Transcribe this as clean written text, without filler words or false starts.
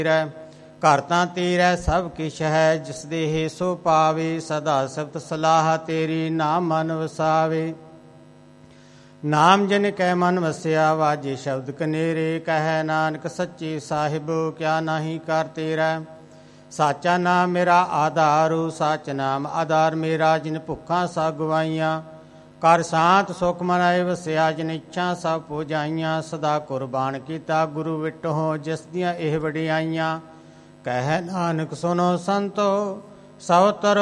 ਘਰ ਤਾਂ ਤੇਰਾ ਸਭ ਕਿਛ ਹੈ, ਜਿਸ ਦੇਹ ਸੋ ਪਾਵੇ। ਸਦਾ ਸਿਫਤ ਸਲਾਹ ਤੇਰੀ, ਨਾਮ ਮਨ ਵਸਾਵੇ। ਨਾਮ ਜਿਨ ਕੈ ਮਨ ਵਸਿਆ, ਵਾਜੇ ਸ਼ਬਦ ਕਨੇਰੇ। ਕਹੈ ਨਾਨਕ ਸੱਚੇ ਸਾਹਿਬ, ਕਿਆ ਨਾਹੀ ਕਰ ਤੇਰਾ। ਸਾਚਾ ਨਾਮ ਮੇਰਾ ਆਧਾਰੂ, ਸਾਚ ਨਾਮ ਆਧਾਰ ਮੇਰਾ। ਜਿਨ ਭੁੱਖਾਂ ਸਭ ਗਵਾਈਆਂ, ਕਰ ਸ਼ਾਂਤ ਸੁਖ ਮਨਾਏ ਵਸਿਆ। ਜਿਨ ਇੱਛਾ ਸਭ ਪੁਜਾਈਆਂ, ਸਦਾ ਕੁਰਬਾਨ ਕੀਤਾ ਗੁਰੂ ਵਿਟਹੁ। ਜਿਸ ਦੀਆਂ ਇਹ ਵਡਿਆਈਆਂ, ਕਹਿ ਨਾਨਕ ਸੁਨੋ ਸੰਤੋ, ਸਭ ਤਰ